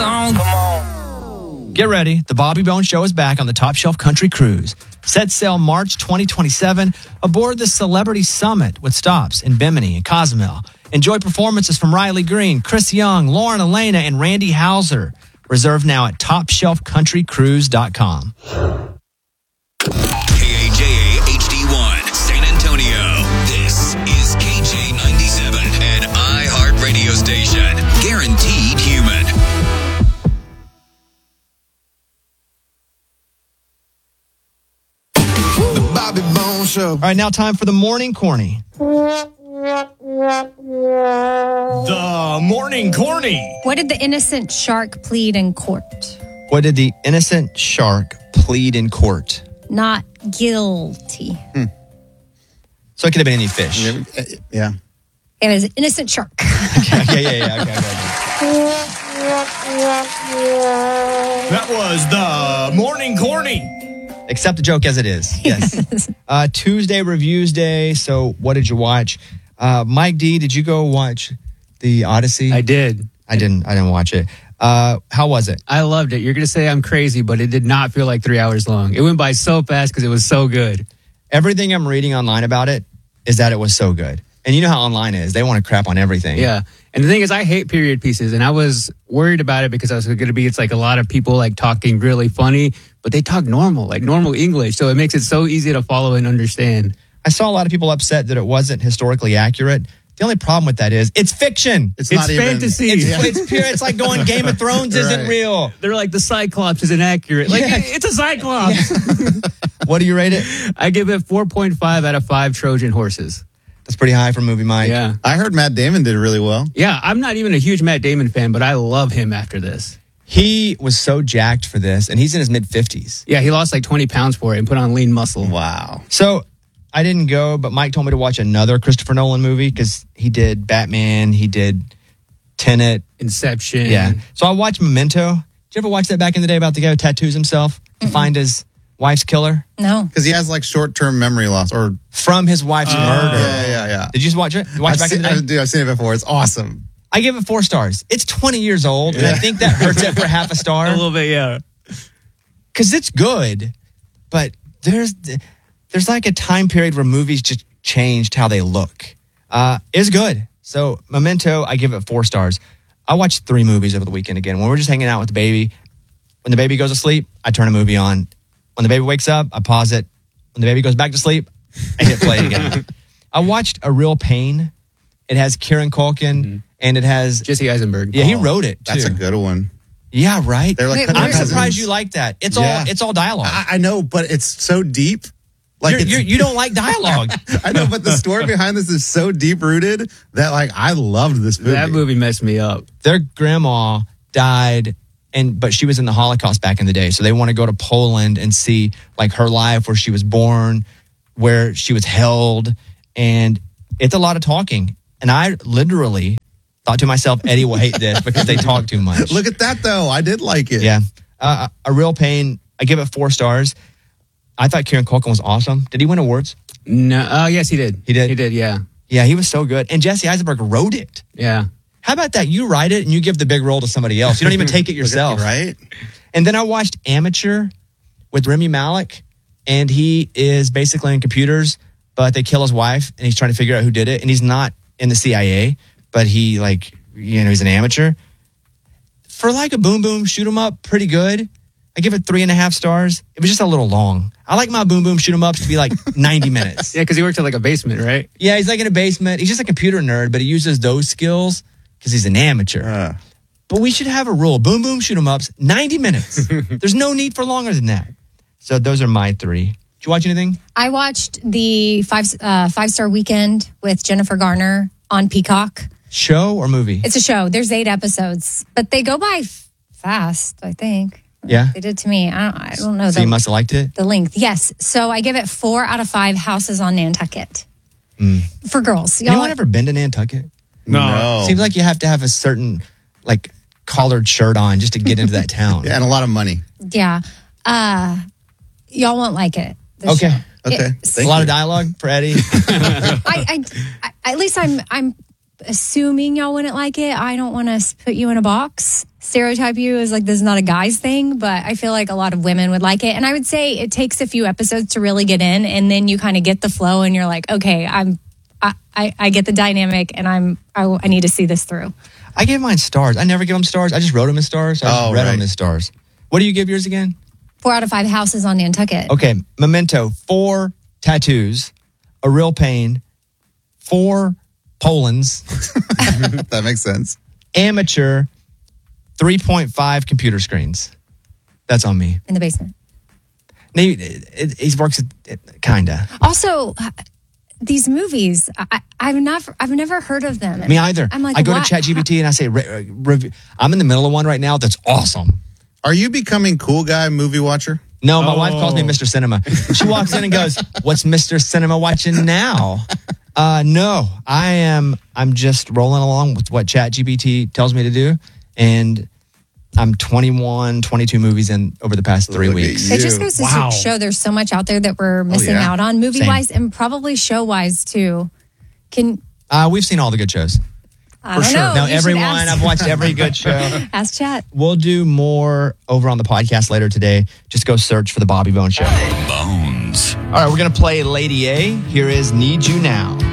on. Come on. Get ready. The Bobby Bones Show is back on the Top Shelf Country Cruise. Set sail March 2027 aboard the Celebrity Summit with stops in Bimini and Cozumel. Enjoy performances from Riley Green, Chris Young, Lauren Elena, and Randy Hauser. Reserve now at TopShelfCountryCruise.com. KAJA HD1, San Antonio. This is KJ97, an iHeart radio station. Guaranteed human. The Bobby Bones Show. All right, now time for the Morning Corny. The Morning Corny. What did the innocent shark plead in court? What did the innocent shark plead in court? Not guilty. So it could have been any fish. Yeah. It was an innocent shark. Yeah. Okay. That was the Morning Corny. Accept the joke as it is. Yes. Tuesday Reviews Day. So what did you watch? Mike D, did you go watch The Odyssey? I did. I didn't watch it. How was it? I loved it. You're going to say I'm crazy, but it did not feel like 3 hours long. It went by so fast because it was so good. Everything I'm reading online about it is that it was so good. And you know how online is. They want to crap on everything. Yeah. And the thing is, I hate period pieces. And I was worried about it because I was going to be, it's like a lot of people like talking really funny, but they talk normal, like normal English. So it makes it so easy to follow and understand. I saw a lot of people upset that it wasn't historically accurate. The only problem with that is it's fiction. It's not even fantasy. It's pure. It's like going Game of Thrones isn't real. They're like, the Cyclops isn't accurate. Like, it's a Cyclops. What do you rate it? I give it 4.5 out of 5 Trojan horses. That's pretty high for a movie, Mike. Yeah. I heard Matt Damon did really well. Yeah, I'm not even a huge Matt Damon fan, but I love him after this. He was so jacked for this, and he's in his mid-50s. Yeah, he lost like 20 pounds for it and put on lean muscle. Wow. So I didn't go, but Mike told me to watch another Christopher Nolan movie because he did Batman, he did Tenet. Inception. Yeah. So I watched Memento. Did you ever watch that back in the day about the guy who tattoos himself to find his wife's killer? No. Because he has like short-term memory loss or... From his wife's murder. Yeah. Did you just watch it? You watched it back in the day? Dude, I've seen it before. It's awesome. I give it 4 stars. It's 20 years old, and I think that hurts it for half a star. A little bit, yeah. Because it's good, but there's like a time period where movies just changed how they look. It's good. So Memento, I give it 4 stars. I watched 3 movies over the weekend again. When we're just hanging out with the baby, when the baby goes to sleep, I turn a movie on. When the baby wakes up, I pause it. When the baby goes back to sleep, I hit play again. I watched A Real Pain. It has Kieran Culkin, and it has... Jesse Eisenberg. Yeah, he wrote it, too. That's a good one. Yeah, right? They're like I'm surprised you like that. It's all dialogue. I know, but it's so deep. Like you don't like dialogue. I know, but the story behind this is so deep-rooted that like I loved this movie. That movie messed me up. Their grandma died, but she was in the Holocaust back in the day. So they want to go to Poland and see like her life, where she was born, where she was held. And it's a lot of talking. And I literally thought to myself, Eddie will hate this because they talk too much. Look at that, though. I did like it. Yeah. A Real Pain, I give it 4 stars. I thought Kieran Culkin was awesome. Did he win awards? No. Yes, he did. He did? He did, yeah. Yeah, he was so good. And Jesse Eisenberg wrote it. Yeah. How about that? You write it and you give the big role to somebody else. You don't even take it yourself. Right? And then I watched Amateur with Rami Malek, and he is basically in computers, but they kill his wife, and he's trying to figure out who did it. And he's not in the CIA, but he he's an amateur. For like a boom boom shoot 'em up, pretty good. I give it 3.5 stars. It was just a little long. I like my boom boom shoot 'em ups to be like 90 minutes. Yeah, because he worked at like a basement, right? Yeah, he's like in a basement. He's just a computer nerd, but he uses those skills because he's an amateur. But we should have a rule. Boom boom shoot 'em ups, 90 minutes. There's no need for longer than that. So those are my 3. Did you watch anything? I watched the 5-star Weekend with Jennifer Garner on Peacock. Show or movie? It's a show. There's 8 episodes, but they go by fast, I think. Yeah. They did to me. I don't know. So you must have liked it? The length. Yes. So I give it 4 out of 5 houses on Nantucket. For girls. Anyone ever been to Nantucket? No. Seems like you have to have a certain like collared shirt on just to get into that town. Yeah, and a lot of money. Yeah. Y'all won't like it. Okay. Okay. A lot of dialogue for Eddie. I at least I'm assuming y'all wouldn't like it. I don't want to put you in a box. stereotype you as like this is not a guy's thing, but I feel like a lot of women would like it. And I would say it takes a few episodes to really get in, and then you kind of get the flow, and you're like, okay, I get the dynamic, and I need to see this through. I gave mine stars. I never give them stars. I just wrote them as stars. I just read them as stars. What do you give yours again? 4 out of 5 houses on Nantucket. Okay, Memento, 4 tattoos, a real pain, 4 Polands, That makes sense. amateur, 3.5 computer screens. That's on me. In the basement. He works at kinda. Also, these movies, I've never heard of them. Me either. I'm like, I go what? to ChatGPT and I say, review. I'm in the middle of one right now that's awesome. Are you becoming cool guy movie watcher? No, my wife calls me Mr. Cinema. She walks in and goes, "What's Mr. Cinema watching now?" No, I'm just rolling along with what ChatGPT tells me to do, and I'm 21, 22 movies in over the past 3 Look at weeks. you. It just goes to show there's so much out there that we're missing yeah. out on, movie-wise and probably show-wise too. We've seen all the good shows. I don't know. Now, You should everyone, ask- I've watched every good show. Ask Chat. We'll do more over on the podcast later today. Just go search for The Bobby Bone Show. Bones. All right, we're going to play Lady A. Here is Need You Now.